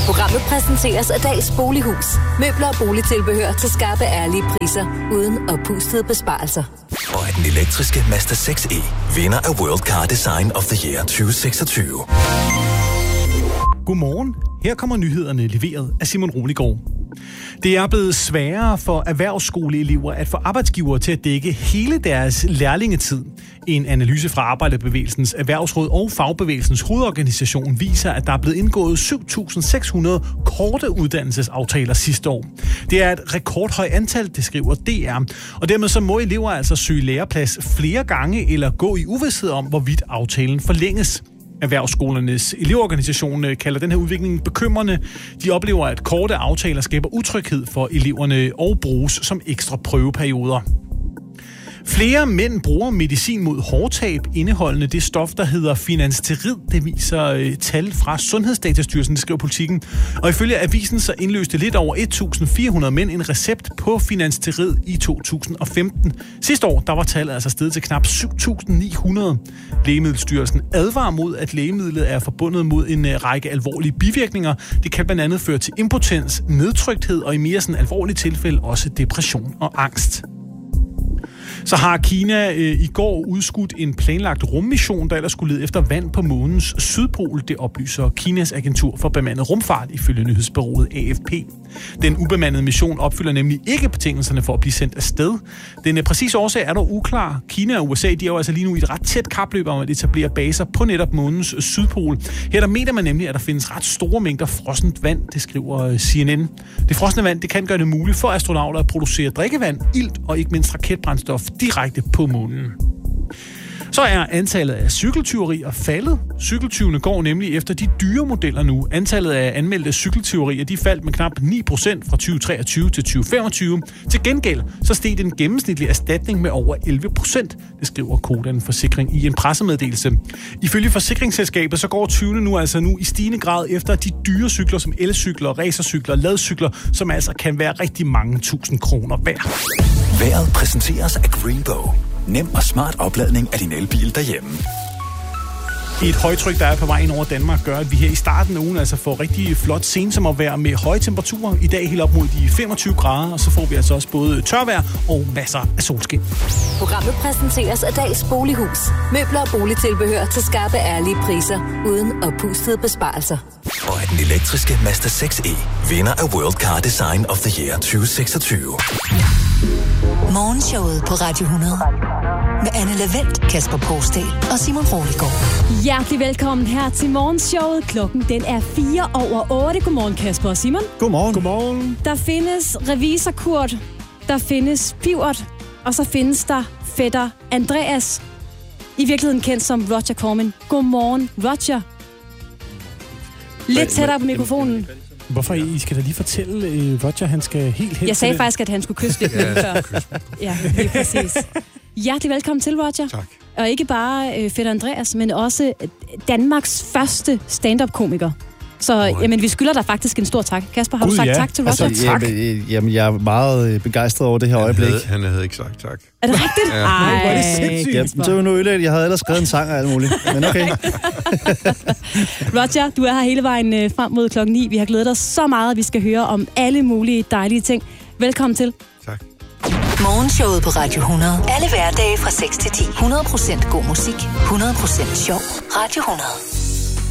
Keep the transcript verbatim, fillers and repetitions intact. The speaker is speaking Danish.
Programmet præsenteres af Dals Bolighus. Møbler og boligtilbehør til skarpe, ærlige priser, uden oppustede besparelser. Og at den elektriske Mazda seks E vinder af World Car Design of the Year tyve seksogtyve. Godmorgen. Her kommer nyhederne leveret af Simon Roligård. Det er blevet sværere for erhvervsskoleelever at få arbejdsgivere til at dække hele deres lærlingetid. En analyse fra Arbejderbevægelsens Erhvervsråd og Fagbevægelsens Hovedorganisation viser, at der er blevet indgået syv tusind seks hundrede korte uddannelsesaftaler sidste år. Det er et rekordhøjt antal, det skriver D R. Og dermed så må elever altså søge læreplads flere gange eller gå i uvished om, hvorvidt aftalen forlænges. Erhvervsskolernes elevorganisation kalder den her udvikling bekymrende. De oplever, at korte aftaler skaber utryghed for eleverne og bruges som ekstra prøveperioder. Flere mænd bruger medicin mod hårtab, indeholdende det stof, der hedder finasterid. Det viser øh, tal fra Sundhedsdatastyrelsen, det skriver Politikken. Og ifølge avisen så indløste lidt over et tusind fire hundrede mænd en recept på finasterid i to tusind og femten. Sidste år der var tallet altså steget til knap syv tusind ni hundrede. Lægemiddelstyrelsen advarer mod, at lægemidlet er forbundet mod en øh, række alvorlige bivirkninger. Det kan blandt andet føre til impotens, nedtrykthed og i mere sådan alvorlige tilfælde også depression og angst. Så har Kina øh, i går udskudt en planlagt rummission, der ellers skulle lede efter vand på månens sydpol. Det oplyser Kinas agentur for bemandet rumfart ifølge nyhedsbureauet A F P. Den ubemandede mission opfylder nemlig ikke betingelserne for at blive sendt afsted. Den øh, præcise årsag er dog uklar. Kina og U S A de er jo altså lige nu i et ret tæt kapløb om at etablere baser på netop månens sydpol. Her der mener man nemlig, at der findes ret store mængder frossent vand, det skriver C N N. Det frosne vand det kan gøre det muligt for astronauter at producere drikkevand, ilt og ikke mindst raketbrændstof direkte på månen. Så er antallet af cykeltyverier faldet. Cykeltyvene går nemlig efter de dyre modeller nu. Antallet af anmeldte cykeltyverier de faldt med knap ni procent fra tyve treogtyve til tyve femogtyve. Til gengæld så steg den gennemsnitlige erstatning med over elleve procent. Det skriver Codan Forsikring i en pressemeddelelse. Ifølge forsikringsselskabet så går tyvene nu altså nu i stigende grad efter de dyre cykler som elcykler, racercykler, ladcykler, som altså kan være rigtig mange tusind kroner værd. Vejret præsenteres af Greenbow. Nem og smart opladning af din elbil derhjemme. Et højtryk, der er på vej ind over Danmark, gør, at vi her i starten af ugen altså får rigtig flot sensommervejr med høje temperaturer. I dag helt op mod de femogtyve grader, og så får vi altså også både tørvejr og masser af solskin. Programmet præsenteres af Dals Bolighus. Møbler og boligtilbehør til skarpe, ærlige priser, uden oppustede besparelser. Og at den elektriske Mazda seks E vinder af World Car Design of the Year tyve seksogtyve. Morgenshowet på Radio hundrede. Med Anne Lavendt, Kasper Porsdal og Simon Roligård. Hjertelig velkommen her til Morgenshowet. Klokken den er fire over otte. Godmorgen Kasper og Simon. Godmorgen. Godmorgen. Der findes revisor Kurt, der findes Pivert, og så findes der fætter Andreas. I virkeligheden kendt som Roger Corman. Godmorgen Roger. Lidt tættere på mikrofonen. Hvorfor I skal da lige fortælle uh, Roger, han skal helt hen. Jeg sagde faktisk, at han skulle kysse lidt ja, før. Ja, helt præcis. Hjertelig velkommen til, Roger. Tak. Og ikke bare øh, fætter Andreas, men også Danmarks første stand-up-komiker. Så oh, jamen, vi skylder dig faktisk en stor tak. Kasper, har God, du sagt ja. tak til Roger? Altså, tak. Jamen, jamen, jeg er meget begejstret over det her han øjeblik. Havde, han havde ikke sagt tak. Er det rigtigt? Ja. Ej, hvor er det sindssygt. Ja, det var nu ødelægt. Jeg havde ellers skrevet en sang og alt muligt. Men okay. Roger, du er her hele vejen øh, frem mod klokken ni. Vi har glædet os så meget, at vi skal høre om alle mulige dejlige ting. Velkommen til. Tak. Morgenshowet på Radio hundrede. Alle hverdage fra seks til ti. hundrede procent god musik. hundrede procent sjov. Radio hundrede.